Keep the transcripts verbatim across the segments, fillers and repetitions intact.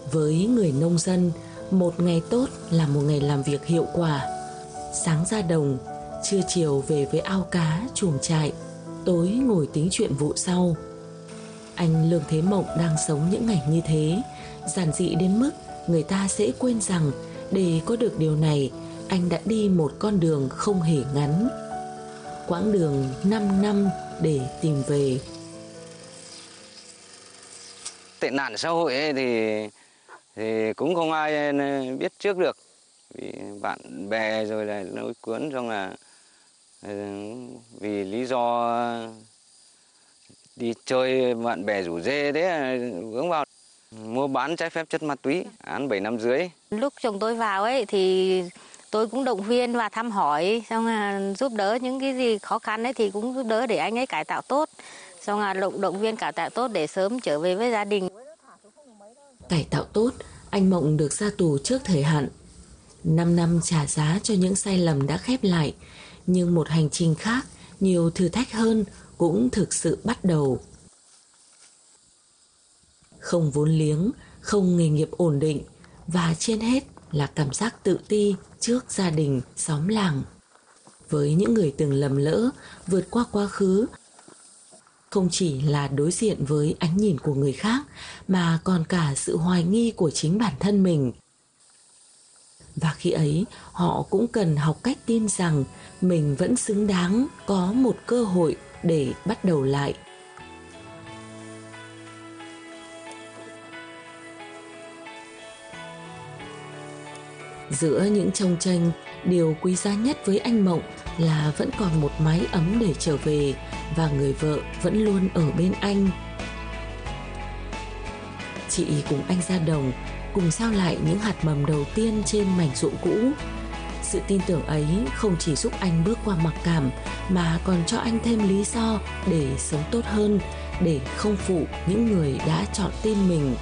Với người nông dân, một ngày tốt là một ngày làm việc hiệu quả. Sáng ra đồng, trưa chiều về với ao cá, chuồng trại, tối ngồi tính chuyện vụ sau. Anh Lương Thế Mộng đang sống những ngày như thế, giản dị đến mức người ta sẽ quên rằng để có được điều này, anh đã đi một con đường không hề ngắn. Quãng đường năm năm để tìm về. Tệ nạn xã hội ấy thì, thì cũng không ai biết trước được. Vì bạn bè rồi là lôi cuốn, xong là vì lý do đi chơi bạn bè rủ rê thế vướng vào mua bán trái phép chất ma túy, án bảy năm dưới. Lúc chồng tôi vào ấy thì tôi cũng động viên và thăm hỏi, xong là giúp đỡ những cái gì khó khăn ấy thì cũng giúp đỡ để anh ấy cải tạo tốt, xong là động động viên cải tạo tốt để sớm trở về với gia đình. Cải tạo tốt, anh Mộng được ra tù trước thời hạn. Năm năm trả giá cho những sai lầm đã khép lại, nhưng một hành trình khác, nhiều thử thách hơn cũng thực sự bắt đầu. Không vốn liếng, không nghề nghiệp ổn định, và trên hết là cảm giác tự ti trước gia đình, xóm làng. Với những người từng lầm lỡ, vượt qua quá khứ, không chỉ là đối diện với ánh nhìn của người khác, mà còn cả sự hoài nghi của chính bản thân mình. Và khi ấy, họ cũng cần học cách tin rằng mình vẫn xứng đáng có một cơ hội để bắt đầu lại. Giữa những chông chênh, điều quý giá nhất với anh Mộng là vẫn còn một mái ấm để trở về, và người vợ vẫn luôn ở bên anh. Chị cùng anh ra đồng, cùng gieo lại những hạt mầm đầu tiên trên mảnh ruộng cũ. Sự tin tưởng ấy không chỉ giúp anh bước qua mặc cảm, mà còn cho anh thêm lý do để sống tốt hơn, để không phụ những người đã chọn tin mình.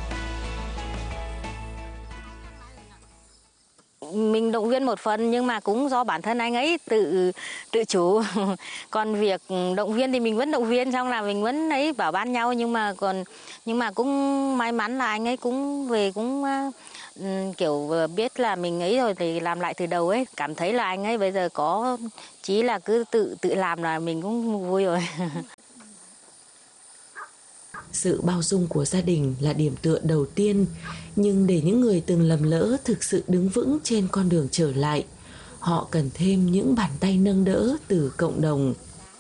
Mình động viên một phần, nhưng mà cũng do bản thân anh ấy tự tự chủ. Còn việc động viên thì mình vẫn động viên, xong là mình vẫn ấy bảo ban nhau, nhưng mà còn nhưng mà cũng may mắn là anh ấy cũng về cũng uh, kiểu biết là mình ấy rồi thì làm lại từ đầu ấy, cảm thấy là anh ấy bây giờ có chí là cứ tự tự làm là mình cũng vui rồi. Sự bao dung của gia đình là điểm tựa đầu tiên, nhưng để những người từng lầm lỡ thực sự đứng vững trên con đường trở lại, họ cần thêm những bàn tay nâng đỡ từ cộng đồng.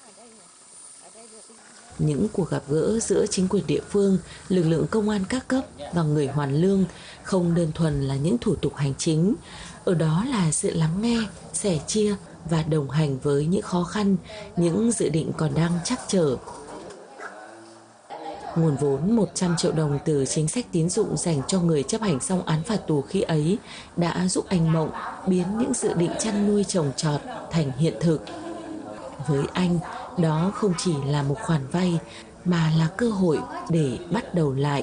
Những cuộc gặp gỡ giữa chính quyền địa phương, lực lượng công an các cấp và người hoàn lương không đơn thuần là những thủ tục hành chính. Ở đó là sự lắng nghe, sẻ chia và đồng hành với những khó khăn, những dự định còn đang trắc trở. Nguồn vốn một trăm triệu đồng từ chính sách tín dụng dành cho người chấp hành xong án phạt tù khi ấy đã giúp anh Mộng biến những dự định chăn nuôi trồng trọt thành hiện thực. Với anh, đó không chỉ là một khoản vay, mà là cơ hội để bắt đầu lại.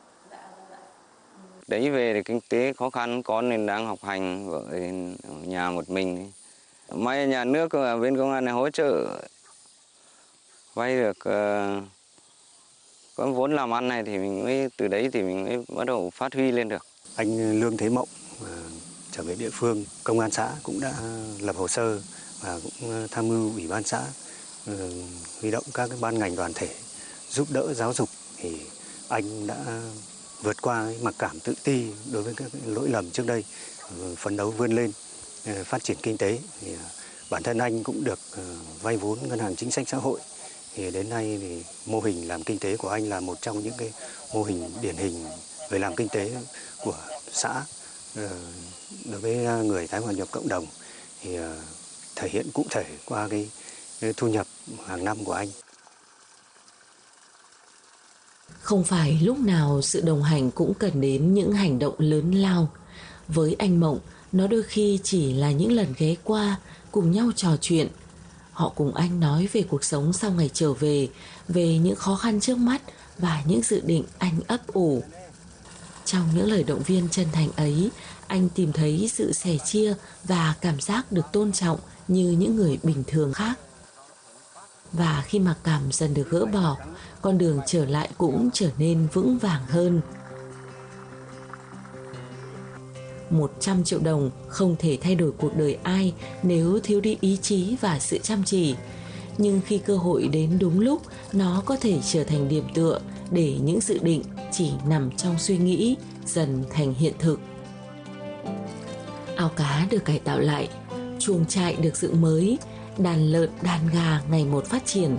Đấy về thì kinh tế khó khăn, con nên đang học hành, vợ ở nhà một mình. May nhà nước và bên công an này hỗ trợ vay được uh, có vốn làm ăn này, thì mình mới từ đấy thì mình mới bắt đầu phát huy lên được. Anh Lương Thế Mộng uh, trở về địa phương, công an xã cũng đã lập hồ sơ và cũng tham mưu ủy ban xã uh, huy động các cái ban ngành đoàn thể giúp đỡ giáo dục, thì anh đã vượt qua cái mặc cảm tự ti đối với các lỗi lầm trước đây, uh, phấn đấu vươn lên uh, phát triển kinh tế. Thì uh, bản thân anh cũng được uh, vay vốn ngân hàng chính sách xã hội. Thì đến nay thì mô hình làm kinh tế của anh là một trong những cái mô hình điển hình về làm kinh tế của xã đối với người tái hòa nhập cộng đồng, thì thể hiện cụ thể qua cái, cái thu nhập hàng năm của anh. Không phải lúc nào sự đồng hành cũng cần đến những hành động lớn lao. Với anh Mộng, nó đôi khi chỉ là những lần ghé qua, cùng nhau trò chuyện. Họ cùng anh nói về cuộc sống sau ngày trở về, về những khó khăn trước mắt và những dự định anh ấp ủ. Trong những lời động viên chân thành ấy, anh tìm thấy sự sẻ chia và cảm giác được tôn trọng như những người bình thường khác. Và khi mặc cảm dần được gỡ bỏ, con đường trở lại cũng trở nên vững vàng hơn. một trăm triệu đồng không thể thay đổi cuộc đời ai nếu thiếu đi ý chí và sự chăm chỉ. Nhưng khi cơ hội đến đúng lúc, nó có thể trở thành điểm tựa để những dự định chỉ nằm trong suy nghĩ dần thành hiện thực. Ao cá được cải tạo lại, chuồng trại được dựng mới, đàn lợn, đàn gà ngày một phát triển.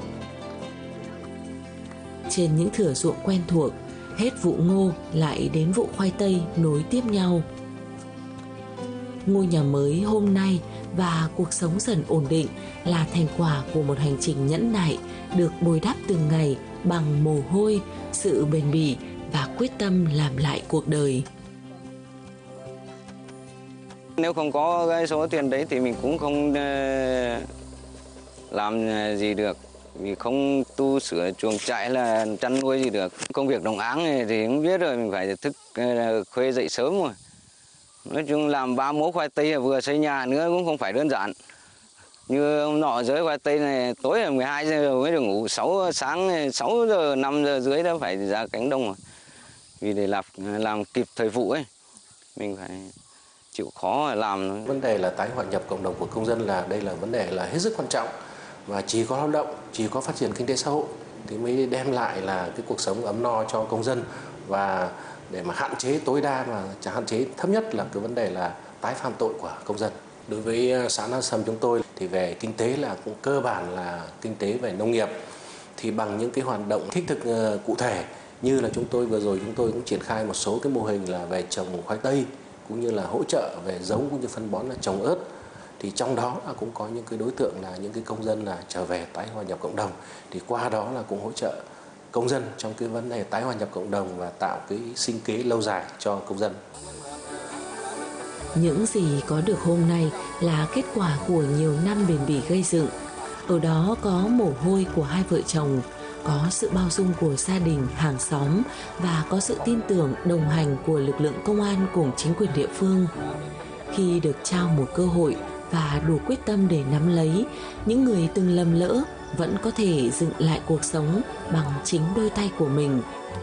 Trên những thửa ruộng quen thuộc, hết vụ ngô lại đến vụ khoai tây nối tiếp nhau. Ngôi nhà mới hôm nay và cuộc sống dần ổn định là thành quả của một hành trình nhẫn nại được bồi đắp từng ngày bằng mồ hôi, sự bền bỉ và quyết tâm làm lại cuộc đời. Nếu không có cái số tiền đấy thì mình cũng không làm gì được, vì không tu sửa chuồng trại là chăn nuôi gì được. Công việc đồng áng này thì cũng biết rồi, mình phải thức khuya dậy sớm rồi. Nói chung làm ba mố khoai tây vừa xây nhà nữa cũng không phải đơn giản. Như hôm nọ dưới khoai tây này tối là mười hai giờ mới được ngủ, sáu sáng sáu giờ năm giờ dưới đã phải ra cánh đồng rồi. Vì để làm làm kịp thời vụ ấy, mình phải chịu khó làm. Vấn đề là tái hòa nhập cộng đồng của công dân là đây là vấn đề là hết sức quan trọng, và chỉ có lao động, chỉ có phát triển kinh tế xã hội thì mới đem lại là cái cuộc sống ấm no cho công dân, và để mà hạn chế tối đa mà chẳng hạn chế thấp nhất là cái vấn đề là tái phạm tội của công dân. Đối với xã Nam Sầm chúng tôi thì về kinh tế là cũng cơ bản là kinh tế về nông nghiệp, thì bằng những cái hoạt động thiết thực cụ thể như là chúng tôi vừa rồi chúng tôi cũng triển khai một số cái mô hình là về trồng khoai tây, cũng như là hỗ trợ về giống cũng như phân bón là trồng ớt. Thì trong đó là cũng có những cái đối tượng là những cái công dân là trở về tái hòa nhập cộng đồng, thì qua đó là cũng hỗ trợ công dân trong cái vấn đề tái hòa nhập cộng đồng và tạo cái sinh kế lâu dài cho công dân. Những gì có được hôm nay là kết quả của nhiều năm bền bỉ gây dựng. Ở đó có mồ hôi của hai vợ chồng, có sự bao dung của gia đình, hàng xóm và có sự tin tưởng đồng hành của lực lượng công an cùng chính quyền địa phương. Khi được trao một cơ hội và đủ quyết tâm để nắm lấy, những người từng lầm lỡ vẫn có thể dựng lại cuộc sống bằng chính đôi tay của mình.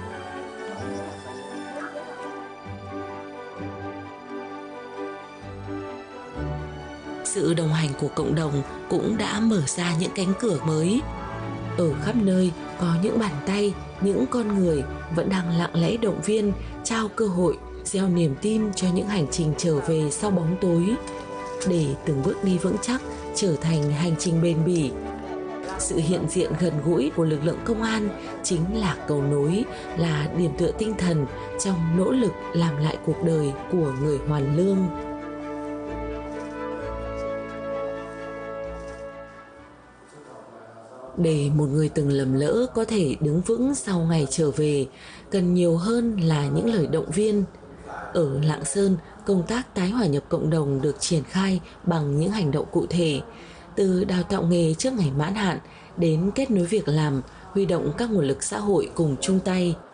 Sự đồng hành của cộng đồng cũng đã mở ra những cánh cửa mới. Ở khắp nơi có những bàn tay, những con người vẫn đang lặng lẽ động viên, trao cơ hội, gieo niềm tin cho những hành trình trở về sau bóng tối, để từng bước đi vững chắc trở thành hành trình bền bỉ. Sự hiện diện gần gũi của lực lượng công an chính là cầu nối, là điểm tựa tinh thần trong nỗ lực làm lại cuộc đời của người hoàn lương. Để một người từng lầm lỡ có thể đứng vững sau ngày trở về, cần nhiều hơn là những lời động viên. Ở Lạng Sơn, công tác tái hòa nhập cộng đồng được triển khai bằng những hành động cụ thể, từ đào tạo nghề trước ngày mãn hạn đến kết nối việc làm, huy động các nguồn lực xã hội cùng chung tay.